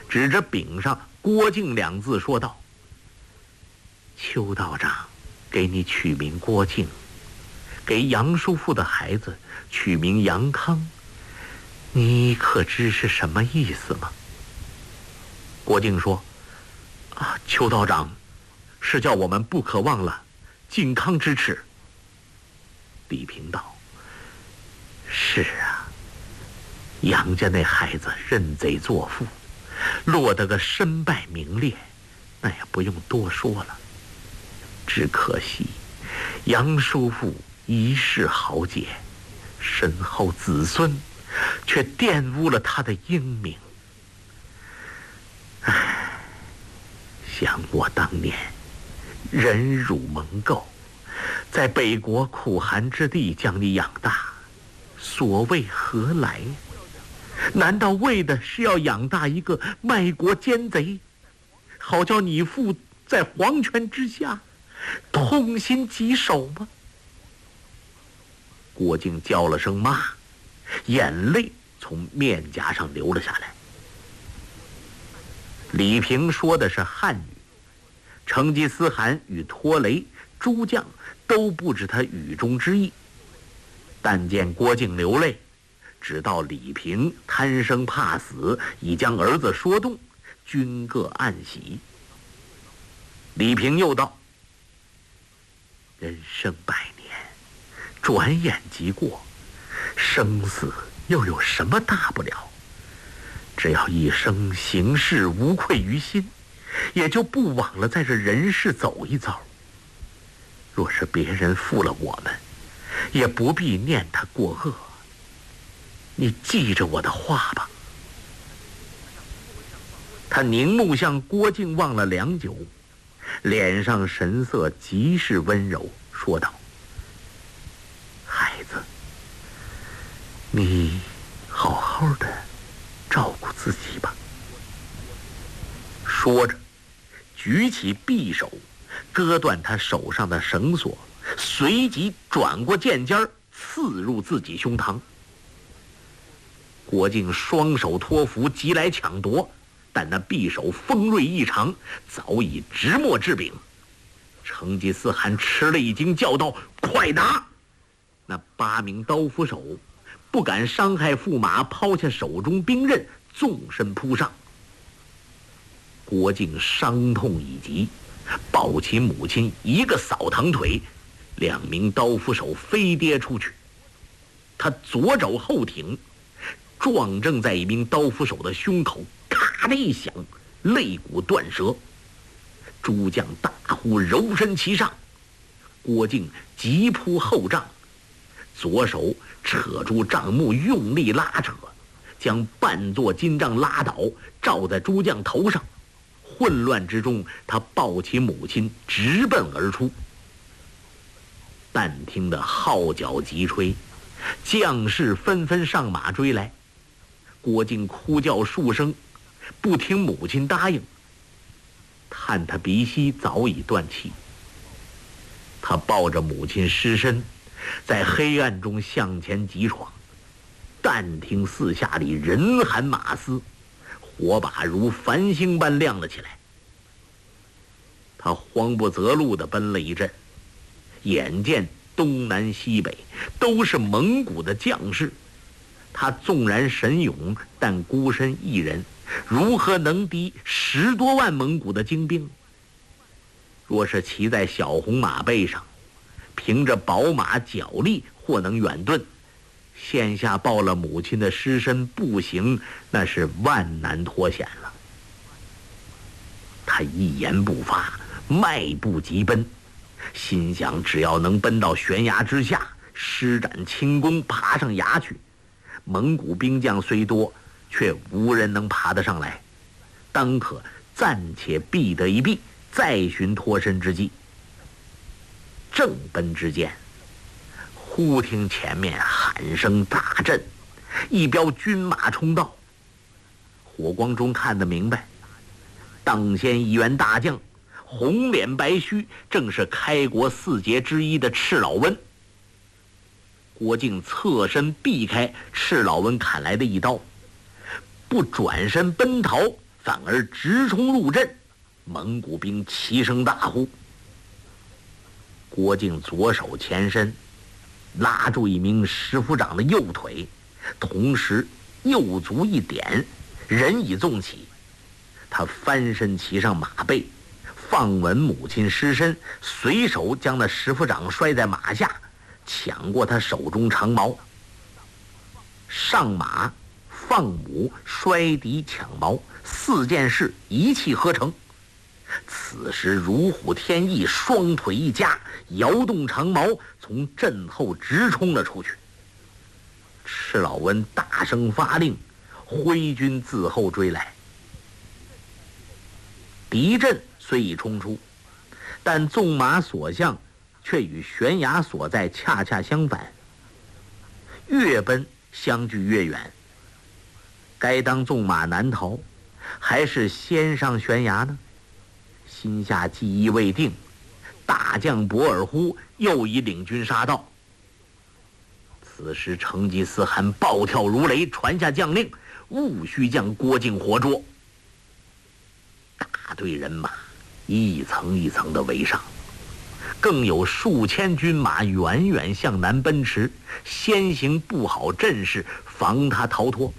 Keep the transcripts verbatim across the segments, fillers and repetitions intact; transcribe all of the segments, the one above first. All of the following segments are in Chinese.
指着柄上郭靖两字说道：“邱道长给你取名郭靖，给杨叔父的孩子取名杨康，你可知是什么意思吗？”郭靖说：“啊，邱道长是叫我们不可忘了靖康之耻。”李平道：“是啊，杨家那孩子认贼作父，落得个身败名裂，那也不用多说了。只可惜杨叔父一世豪杰，身后子孙却玷污了他的英名。唉，想我当年忍辱蒙垢，在北国苦寒之地将你养大，所谓何来？难道为的是要养大一个卖国奸贼，好叫你父在皇权之下痛心疾首吗？”郭靖叫了声妈，眼泪从面颊上流了下来。李平说的是汉语，成吉思汗与拖雷诸将都不知他语中之意，但见郭靖流泪，知道李平贪生怕死，已将儿子说动，均各暗喜。李平又道：“人生百年，转眼即过，生死又有什么大不了？只要一生行事无愧于心，也就不枉了在这人世走一遭。若是别人负了我们，也不必念他过恶。你记着我的话吧。”他凝目向郭靖望了良久，脸上神色极是温柔，说道：“孩子，你好好的照顾自己吧。”说着举起匕首，割断他手上的绳索，随即转过剑尖刺入自己胸膛。郭靖双手托扶，急来抢夺，但那匕首锋锐异常，早已直没至柄。成吉思汗吃了一惊，叫道：“快打！”那八名刀斧手不敢伤害驸马，抛下手中兵刃，纵身扑上。郭靖伤痛已极，抱起母亲一个扫堂腿，两名刀斧手飞跌出去。他左肘后挺，撞正在一名刀斧手的胸口，咔的一响，肋骨断折。诸将大呼柔身其上，郭靖急扑后帐，左手扯住帐幕，用力拉扯，将半座金帐拉倒，罩在诸将头上。混乱之中，他抱起母亲直奔而出。但听得号角急吹，将士纷纷上马追来。郭靖哭叫数声，不听母亲答应，看他鼻息早已断气。他抱着母亲尸身，在黑暗中向前急闯。但听四下里人喊马嘶，火把如繁星般亮了起来。他慌不择路地奔了一阵，眼见东南西北都是蒙古的将士，他纵然神勇，但孤身一人，如何能敌十多万蒙古的精兵？若是骑在小红马背上，凭着宝马脚力，或能远遁。现下抱了母亲的尸身步行，那是万难脱险了。他一言不发，迈步急奔，心想只要能奔到悬崖之下，施展轻功爬上崖去，蒙古兵将虽多，却无人能爬得上来，当可暂且避得一避，再寻脱身之计。正奔之间，忽听前面喊声大震，一彪军马冲到。火光中看得明白，当先一员大将，红脸白须，正是开国四杰之一的赤老温。郭靖侧身避开赤老温砍来的一刀，不转身奔逃， 反而直冲入阵。蒙古兵齐声大呼。郭靖左手前伸，拉住一名石府长的右腿，同时右足一点，人已纵起。他翻身骑上马背，放稳母亲尸身，随手将那石府长摔在马下，抢过他手中长矛。上马放母摔敌抢矛，四件事一气呵成。此时如虎添翼，双腿一夹，摇动长矛，从阵后直冲了出去。赤老温大声发令，挥军自后追来。敌阵虽已冲出，但纵马所向却与悬崖所在恰恰相反，越奔相距越远。该当纵马难逃，还是先上悬崖呢？心下计议未定，大将博尔忽又已领军杀到。此时成吉思汗暴跳如雷，传下将令，务须将郭靖活捉。大队人马一层一层的围上，更有数千军马远远向南奔驰，先行布好阵势，防他逃脱。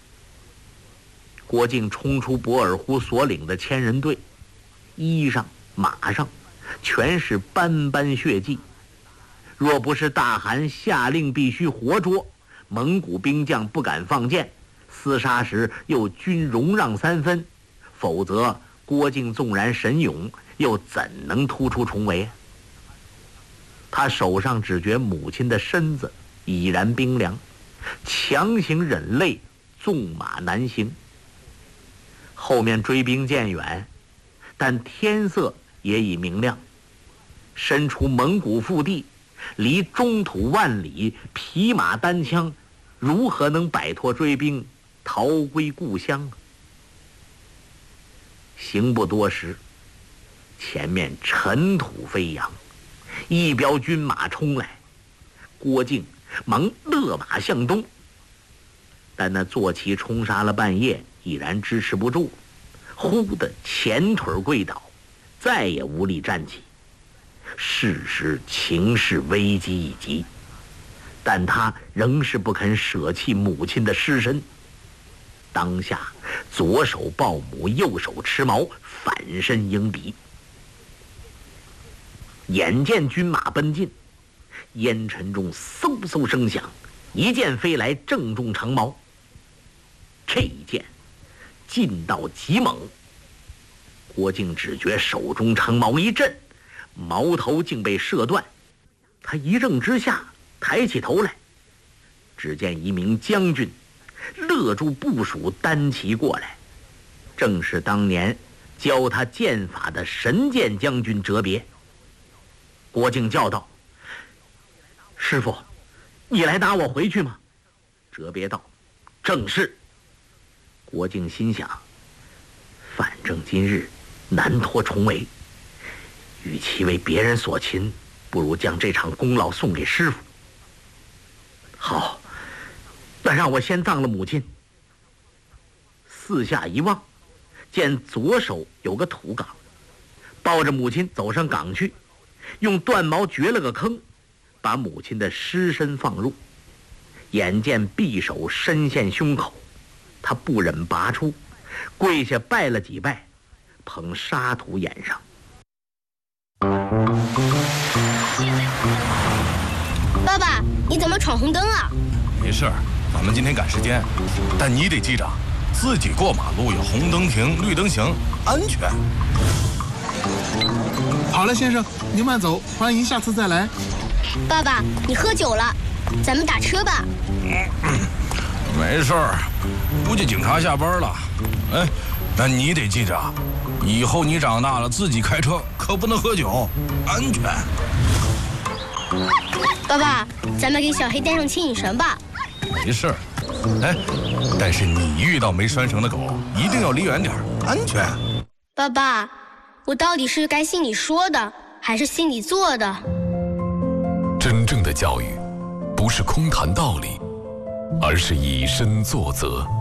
郭靖冲出博尔忽所领的千人队，衣上马上全是斑斑血迹。若不是大汗下令必须活捉，蒙古兵将不敢放箭，厮杀时又均容让三分，否则郭靖纵然神勇，又怎能突出重围？他手上只觉母亲的身子已然冰凉，强行忍泪，纵马南行。后面追兵渐远，但天色也已明亮。身处蒙古腹地，离中土万里，匹马单枪，如何能摆脱追兵，逃归故乡？行不多时，前面尘土飞扬，一彪军马冲来。郭靖忙勒马向东，但那坐骑冲杀了半夜，已然支持不住，忽的前腿跪倒，再也无力站起。事实情势危机已极，但他仍是不肯舍弃母亲的尸身。当下左手抱母，右手持矛，反身迎敌。眼见军马奔进，烟尘中嗖嗖声响，一箭飞来，正中长矛。这一箭劲道极猛，郭靖只觉手中长矛一震，矛头竟被射断。他一怔之下，抬起头来，只见一名将军勒住部属，单骑过来，正是当年教他剑法的神剑将军哲别。郭靖叫道：“师父，你来打我回去吗？”哲别道：“正是。”郭靖心想，反正今日难脱重围，与其为别人所擒，不如将这场功劳送给师父。好，那让我先葬了母亲。四下一望，见左手有个土岗，抱着母亲走上岗去，用断矛掘了个坑，把母亲的尸身放入。眼见匕首深陷胸口，他不忍拔出，跪下拜了几拜，捧沙土掩上。 爸爸，你怎么闯红灯啊？ 没事儿，咱们今天赶时间，但你得记着，自己过马路有红灯停，绿灯行，安全。 好了，先生，您慢走，欢迎下次再来。 爸爸，你喝酒了，咱们打车吧。 没事儿，估计警察下班了。哎，但你得记着，以后你长大了自己开车可不能喝酒，安全。 爸爸，咱们给小黑带上牵引绳吧。 没事儿，哎，但是你遇到没拴绳的狗，一定要离远点，安全。 爸爸，我到底是该信你说的，还是信你做的？ 真正的教育，不是空谈道理，而是以身作则。